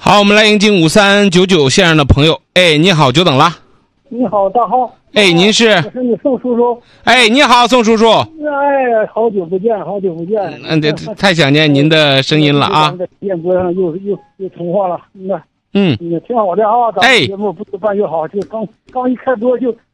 好，我们来迎接5399线上的朋友。哎，你好，久等了。 你好，大浩。 哎，您是？ 我是你宋叔叔。 哎，你好，宋叔叔。 哎，好久不见，好久不见。 对，太想念您的声音了啊！ 在电波上又通话了，你挺好的啊，咱们节目不办越好，就刚一开播就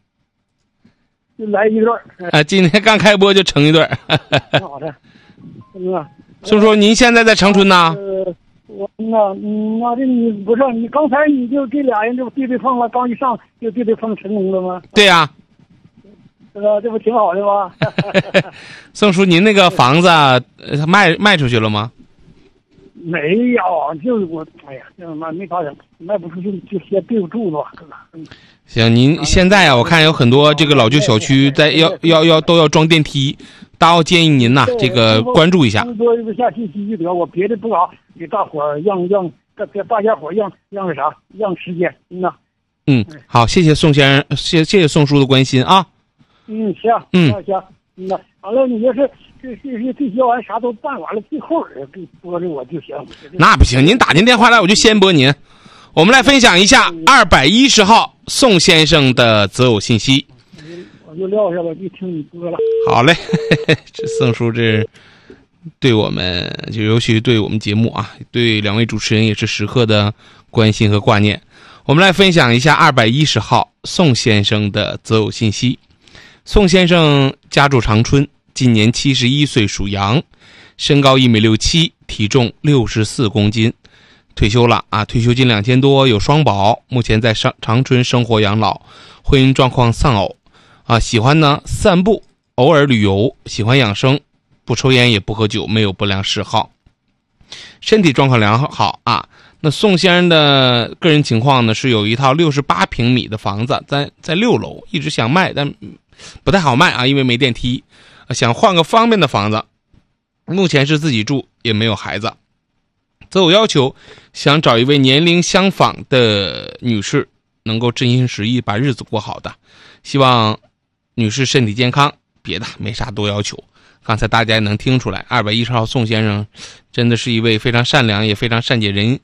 来一段。 今天刚开播就成一段。 挺好的， 宋叔，您现在在长春呢？ 那这你不是你刚才你就这俩人就对碰了，刚一上就对碰成功了吗？ 对呀。 这不挺好的吗？ 宋叔，您那个房子卖出去了吗？ 没有，就是我，哎呀，没法整，卖不出去就先对不住了吧，哥。 行，您现在啊，我看有很多这个老旧小区在都要装电梯，大奥建议您呐，这个关注一下。 多下信息就得，我别的不搞，给大伙儿让大家伙让个啥，让时间， 好，谢谢宋先生，谢谢宋叔的关心啊。 行，完了，你要是这些完啥都办完了，最后给播着我就行。 那不行，您打进电话来，我就先播您。我们来分享一下210号宋先生的择偶信息。 我就撂下了，就听你播了。 好嘞，这宋叔这对我们，就尤其对我们节目啊，对两位主持人也是时刻的关心和挂念。我们来分享一下210号宋先生的择偶信息。宋先生家住长春，今年71岁，属羊，身高1.67米，体重64公斤，退休了啊，退休金2000多，有双保，目前在长春生活养老，婚姻状况丧偶啊，喜欢呢散步，偶尔旅游，喜欢养生，不抽烟也不喝酒，没有不良嗜好，身体状况良好啊。那宋先生的个人情况呢，是有一套68平米的房子，在6楼，一直想卖，但不太好卖啊，因为没电梯，想换个方便的房子。目前是自己住，也没有孩子。择偶要求，想找一位年龄相仿的女士，能够真心实意把日子过好的。希望女士身体健康，别的没啥多要求。刚才大家也能听出来，210号宋先生真的是一位非常善良，也非常善解人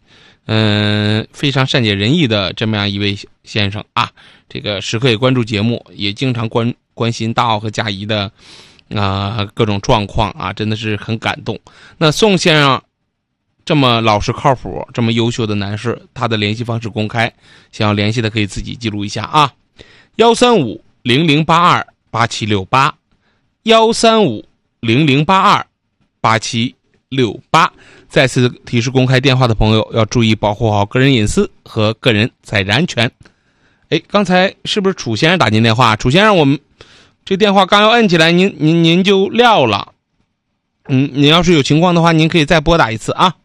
意的这么样一位先生啊。这个时刻也关注节目，也经常关心大奥和佳怡的各种状况啊，真的是很感动。那宋先生这么老实靠谱，这么优秀的男士，他的联系方式公开，想要联系的可以自己记录一下啊，13500828768 13500828768。再次提示，公开电话的朋友要注意保护好个人隐私和个人财产安全。哎，刚才是不是楚先生打进电话？楚先生，我们这电话刚要摁起来，您就撂了。您要是有情况的话，您可以再拨打一次啊。